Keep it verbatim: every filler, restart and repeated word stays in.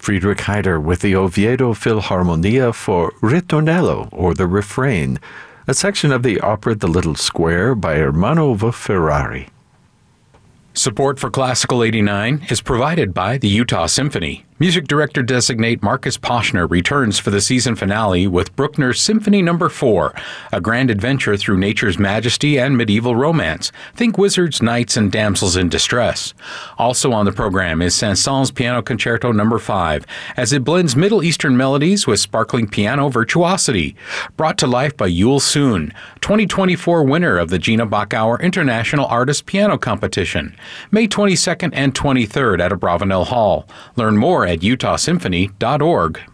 Friedrich Heider with the Oviedo Philharmonia for Ritornello, or the refrain, a section of the opera The Little Square by Ermanno Ferrari. Support for Classical eighty-nine is provided by the Utah Symphony. Music Director-designate Marcus Poshner returns for the season finale with Bruckner's Symphony Number four, a grand adventure through nature's majesty and medieval romance. Think wizards, knights, and damsels in distress. Also on the program is Saint-Saëns Piano Concerto Number five, as it blends Middle Eastern melodies with sparkling piano virtuosity. Brought to life by Yul Soon, twenty twenty-four winner of the Gina Bachauer International Artist Piano Competition. May twenty-second and twenty-third at Abravanel Hall. Learn more at utah symphony dot org.